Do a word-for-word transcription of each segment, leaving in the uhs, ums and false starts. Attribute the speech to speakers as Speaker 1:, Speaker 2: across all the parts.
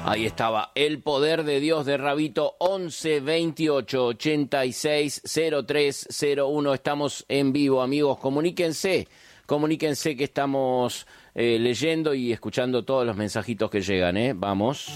Speaker 1: Ahí estaba El Poder de Dios de Rabito, once veintiocho ochenta y seis cero tres cero uno. Estamos en vivo, amigos. Comuníquense, comuníquense que estamos eh, leyendo y escuchando todos los mensajitos que llegan, ¿eh? Vamos.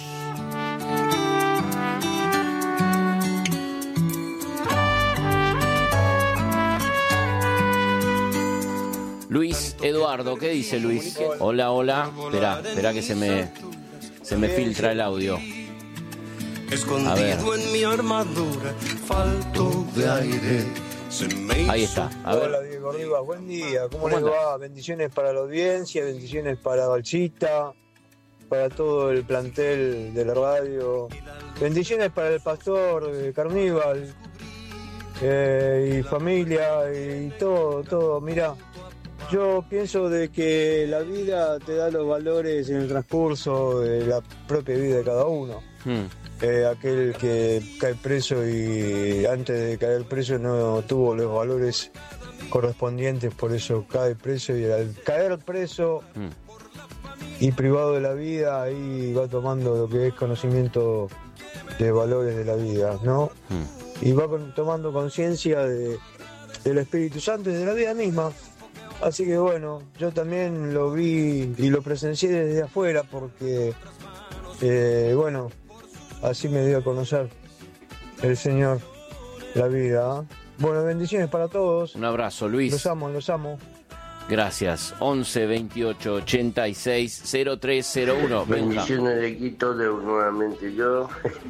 Speaker 1: Luis Eduardo, ¿qué dice Luis? Hola, hola. Espera, espera que se me, se me filtra el audio. A ver.
Speaker 2: En mi armadura, falto de aire.
Speaker 1: Ahí está. A ver.
Speaker 3: Hola Diego Rivas, buen día. ¿Cómo,
Speaker 1: ¿Cómo
Speaker 3: les
Speaker 1: anda?
Speaker 3: va? Bendiciones para la audiencia, bendiciones para Balchita, para todo el plantel de la radio. Bendiciones para el pastor de Carníbal eh, y familia y todo, todo. Mirá, yo pienso de que la vida te da los valores en el transcurso de la propia vida de cada uno.
Speaker 1: Hmm.
Speaker 3: Eh, aquel que cae preso y antes de caer preso no tuvo los valores correspondientes, por eso cae preso, y al caer preso
Speaker 1: Hmm.
Speaker 3: y privado de la vida, ahí va tomando lo que es conocimiento de valores de la vida, ¿no?
Speaker 1: Hmm.
Speaker 3: Y va con- tomando conciencia de, del Espíritu Santo y de la vida misma. Así que bueno, yo también lo vi y lo presencié desde afuera porque, eh, bueno, así me dio a conocer el Señor, la vida. ¿eh? Bueno, bendiciones para todos.
Speaker 1: Un abrazo, Luis.
Speaker 3: Los amo, los amo.
Speaker 1: Gracias. once veintiocho ochenta y seis cero tres cero uno. Venga.
Speaker 4: Bendiciones de Quito, de nuevamente yo.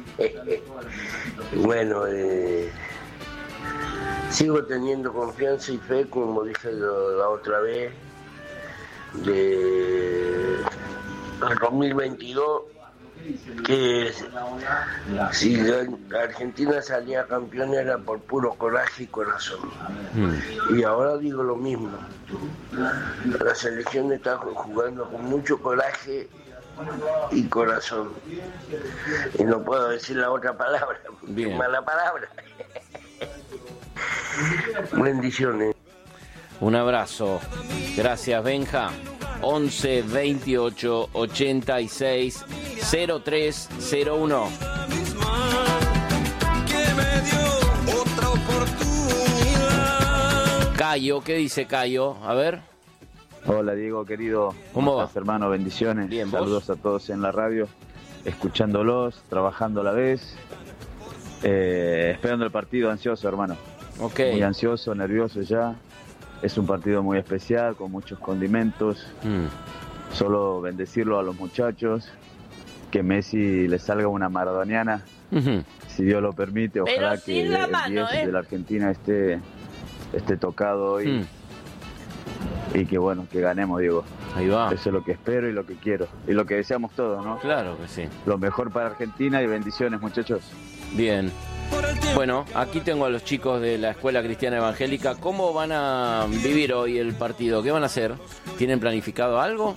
Speaker 4: Bueno, eh, sigo teniendo confianza y fe, como dije yo la otra vez, de al dos mil veintidós, que si la Argentina salía campeón era por puro coraje y corazón.
Speaker 1: Hmm.
Speaker 4: Y ahora digo lo mismo. La selección está jugando con mucho coraje y corazón. Y no puedo decir la otra palabra, porque
Speaker 1: Bien.
Speaker 4: es mala palabra. Bendiciones.
Speaker 1: Un abrazo. Gracias, Benja. once veintiocho ochenta y seis cero tres cero uno.
Speaker 2: Que me dio otra oportunidad.
Speaker 1: Cayo, ¿qué dice Cayo? A ver.
Speaker 5: Hola Diego, querido.
Speaker 1: ¿Cómo va?
Speaker 5: estás, hermano? Bendiciones.
Speaker 1: Bien, ¿vos?
Speaker 5: Saludos a todos en la radio, escuchándolos, trabajando a la vez, eh, esperando el partido, ansioso, hermano.
Speaker 1: Ok.
Speaker 5: Muy ansioso, nervioso ya. Es un partido muy especial, con muchos condimentos.
Speaker 1: Hmm.
Speaker 5: Solo bendecirlo a los muchachos, que Messi le salga una maradoniana,
Speaker 1: Ujú.
Speaker 5: si Dios lo permite.
Speaker 6: Pero
Speaker 5: Ojalá
Speaker 6: sin
Speaker 5: que
Speaker 6: la
Speaker 5: el
Speaker 6: mano,
Speaker 5: diez
Speaker 6: ¿eh?
Speaker 5: de la Argentina esté, esté tocado hoy.
Speaker 1: Hmm.
Speaker 5: Y que bueno, que ganemos, Diego.
Speaker 1: Ahí va.
Speaker 5: Eso es lo que espero y lo que quiero. Y lo que deseamos todos, ¿no?
Speaker 1: Claro que sí.
Speaker 5: Lo mejor para Argentina y bendiciones, muchachos.
Speaker 1: Bien. Bueno, aquí tengo a los chicos de la Escuela Cristiana Evangélica. ¿Cómo van a vivir hoy el partido? ¿Qué van a hacer? ¿Tienen planificado algo?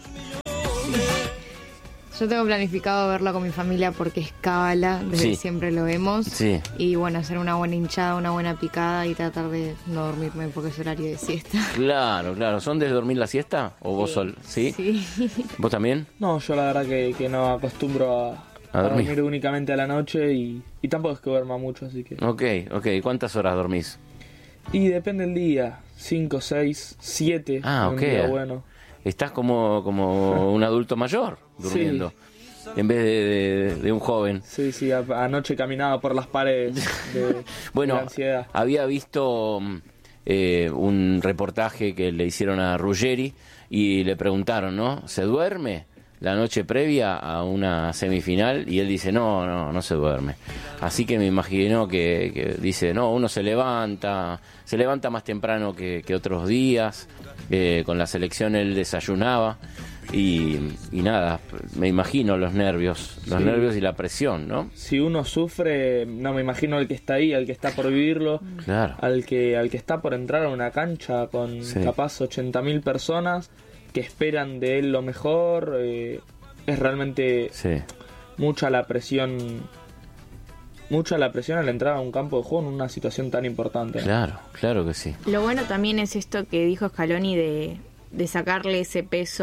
Speaker 7: Yo tengo planificado verlo con mi familia porque es cábala, desde
Speaker 1: Sí.
Speaker 7: siempre lo vemos.
Speaker 1: Sí.
Speaker 7: Y bueno, hacer una buena hinchada, una buena picada y tratar de no dormirme porque es horario de siesta.
Speaker 1: Claro, claro. ¿Son de dormir la siesta? ¿O vos
Speaker 7: Sí.
Speaker 1: sol? ¿Sí?
Speaker 7: Sí.
Speaker 1: ¿Vos también?
Speaker 8: No, yo la verdad que, que no acostumbro a,
Speaker 1: A
Speaker 8: a
Speaker 1: dormir.
Speaker 8: dormir únicamente a la noche y, y tampoco es que duerma mucho, así que...
Speaker 1: Ok, ok. ¿Cuántas horas dormís?
Speaker 8: Y depende del día, cinco, seis, siete,
Speaker 1: Ah,
Speaker 8: un
Speaker 1: ok.
Speaker 8: día bueno.
Speaker 1: Estás como, como un adulto mayor durmiendo. En vez de, de- de un joven.
Speaker 8: Sí, sí, a- anoche caminaba por las paredes de,
Speaker 1: Bueno,
Speaker 8: de la ansiedad.
Speaker 1: había visto mm, eh, un reportaje que le hicieron a Ruggeri y le preguntaron, ¿no? ¿Se duerme la noche previa a una semifinal? Y él dice, no, no, no se duerme. Así que me imagino que, que dice, no, uno se levanta, se levanta más temprano que, que otros días. Eh, con la selección él desayunaba y, y nada, me imagino los nervios, los
Speaker 8: Sí.
Speaker 1: nervios y la presión, ¿no?
Speaker 8: Si uno sufre, no me imagino al que está ahí, al que está por vivirlo,
Speaker 1: Claro.
Speaker 8: al que al que está por entrar a una cancha con
Speaker 1: Sí.
Speaker 8: capaz ochenta mil personas que esperan de él lo mejor. eh, es realmente
Speaker 1: Sí.
Speaker 8: mucha la presión, mucha la presión al entrar a un campo de juego en una situación tan importante.
Speaker 1: Claro, claro que sí.
Speaker 7: Lo bueno también es esto que dijo Scaloni de, de sacarle ese peso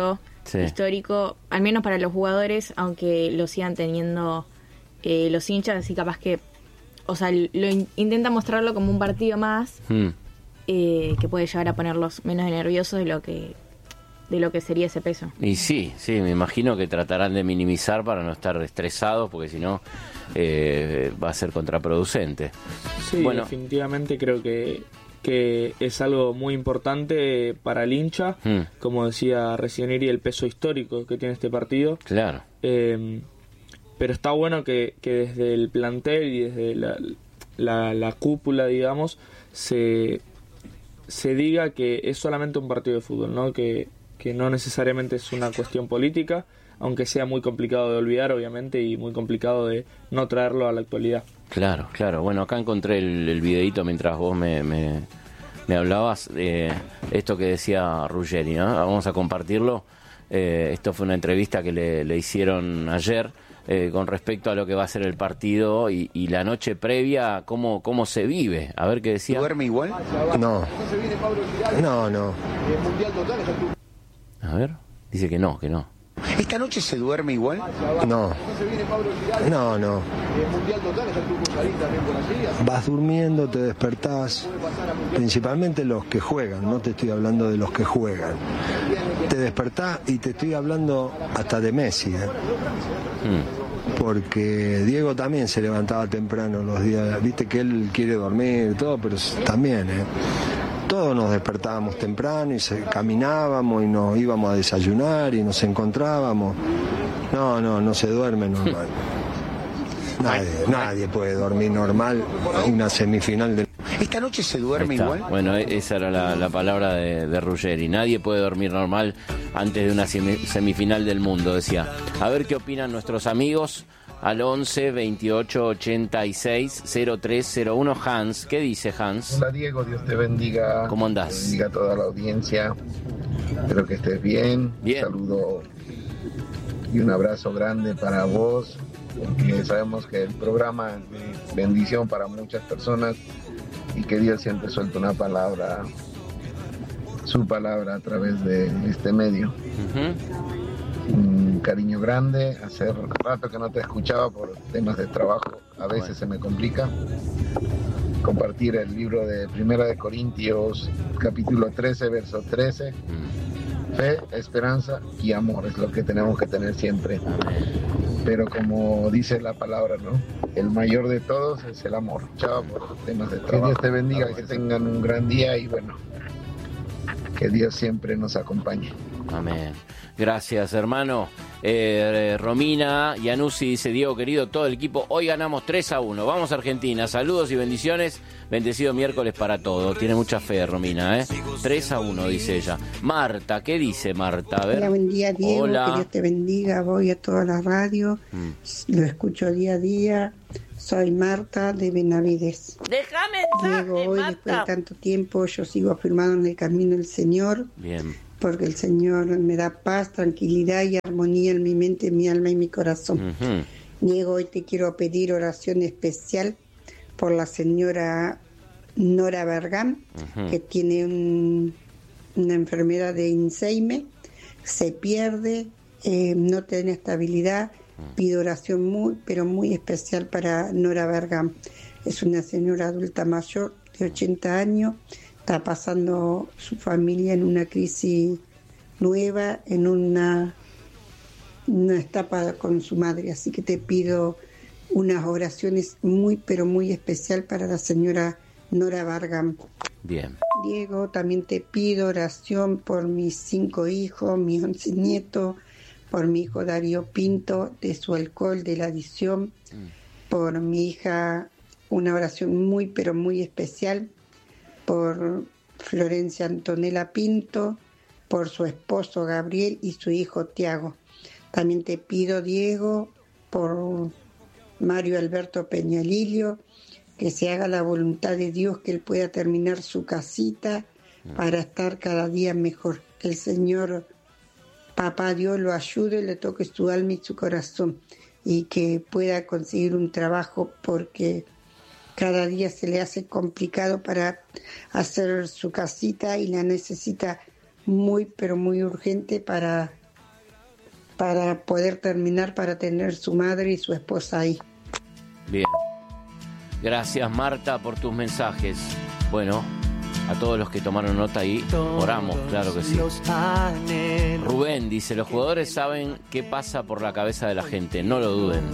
Speaker 7: sí. histórico, al menos para los jugadores, aunque lo sigan teniendo eh, los hinchas, así capaz que, o sea, lo in- intenta mostrarlo como un partido más, mm. eh, que puede llegar a ponerlos menos nerviosos de lo que de lo que sería ese peso.
Speaker 1: Y sí, sí, me imagino que tratarán de minimizar para no estar estresados, porque si no eh, va a ser contraproducente.
Speaker 8: Sí, bueno, definitivamente creo que, que es algo muy importante para el hincha, mm. como decía recién Iri, el peso histórico que tiene este partido.
Speaker 1: Claro.
Speaker 8: Eh, pero está bueno que, que desde el plantel y desde la, la, la cúpula, digamos, se, se diga que es solamente un partido de fútbol, ¿no? Que que no necesariamente es una cuestión política, aunque sea muy complicado de olvidar, obviamente, y muy complicado de no traerlo a la actualidad.
Speaker 1: Claro, claro. Bueno, acá encontré el, el videíto mientras vos me, me, me hablabas de esto que decía Ruggeri, ¿no? Vamos a compartirlo. Eh, esto fue una entrevista que le, le hicieron ayer eh, con respecto a lo que va a ser el partido y, y la noche previa, cómo, cómo se vive. A ver qué decía.
Speaker 6: ¿Duerme igual? No. No, no.
Speaker 1: A ver, dice que no, que no.
Speaker 6: ¿Esta noche se duerme igual? No. No, no.
Speaker 9: Vas durmiendo, te despertás, principalmente los que juegan, no te estoy hablando de los que juegan. Te despertás y te estoy hablando hasta de Messi, ¿eh? Mm. Porque Diego también se levantaba temprano los días, viste que él quiere dormir y todo, pero también, ¿eh? Todos nos despertábamos temprano y se, caminábamos y nos íbamos a desayunar y nos encontrábamos. No, no, no se duerme normal. Nadie, nadie puede dormir normal una semifinal de...
Speaker 6: ¿Esta noche se duerme igual?
Speaker 1: Bueno, esa era la, la palabra de, de Ruggeri. Nadie puede dormir normal antes de una semifinal del mundo, decía. A ver qué opinan nuestros amigos al once, veintiocho, ochenta y seis, cero tres cero uno. Hans, ¿qué dice Hans?
Speaker 10: Hola Diego, Dios te bendiga.
Speaker 1: ¿Cómo andás?
Speaker 10: Te bendiga a toda la audiencia. Espero que estés bien.
Speaker 1: Bien.
Speaker 10: Un saludo y un abrazo grande para vos, porque sabemos que el programa es de bendición para muchas personas y que Dios siempre suelta una palabra, su palabra a través de este medio. Uh-huh. Un cariño grande. Hace rato que no te escuchaba por temas de trabajo, a veces bueno. se me complica. Compartir el libro de Primera de Corintios, capítulo trece, verso trece. Mm. Fe, esperanza y amor es lo que tenemos que tener siempre. Pero como dice la palabra, ¿no? El mayor de todos es el amor. Chao por temas de trabajo. Que Dios te bendiga, que tengan un gran día y bueno, que Dios siempre nos acompañe.
Speaker 1: Amén. Gracias, hermano. Eh, Romina Yanussi dice: Diego querido, todo el equipo, hoy ganamos tres a uno. Vamos a Argentina, saludos y bendiciones. Bendecido miércoles para todos. Tiene mucha fe, Romina, ¿eh? tres a uno, dice ella. Marta, ¿qué dice Marta? A ver.
Speaker 11: Hola, buen día, Diego.
Speaker 1: Hola.
Speaker 11: Que Dios te bendiga. Voy a toda la radio. Mm. Lo escucho día a día. Soy Marta de Benavides.
Speaker 7: Déjame mensaje,
Speaker 11: Diego, hoy
Speaker 7: Marta.
Speaker 11: Después de tanto tiempo yo sigo afirmado en el camino del Señor.
Speaker 1: Bien.
Speaker 11: Porque el Señor me da paz, tranquilidad y armonía en mi mente, mi alma y mi corazón. Uh-huh. Diego, hoy te quiero pedir oración especial por la señora Nora Bergam, uh-huh. que tiene un, una enfermedad de Alzheimer, se pierde, eh, no tiene estabilidad. Uh-huh. Pido oración muy, pero muy especial para Nora Bergam. Es una señora adulta mayor de ochenta años. Está pasando su familia en una crisis nueva, en una, una etapa con su madre. Así que te pido unas oraciones muy, pero muy especial para la señora Nora Bergam.
Speaker 1: Bien.
Speaker 11: Diego, también te pido oración por mis cinco hijos, mis once nietos, por mi hijo Darío Pinto, de su alcohol, de la adicción, mm. por mi hija, una oración muy, pero muy especial, por Florencia Antonella Pinto, por su esposo Gabriel y su hijo Tiago. También te pido, Diego, por Mario Alberto Peñalillo, que se haga la voluntad de Dios, que él pueda terminar su casita para estar cada día mejor. Que el Señor, Papá Dios, lo ayude, le toque su alma y su corazón y que pueda conseguir un trabajo, porque cada día se le hace complicado para hacer su casita y la necesita muy, pero muy urgente para para poder terminar, para tener su madre y su esposa ahí.
Speaker 1: Bien. Gracias, Marta, por tus mensajes. Bueno, a todos los que tomaron nota ahí, oramos, claro que sí. Rubén dice, los jugadores saben qué pasa por la cabeza de la gente, no lo duden.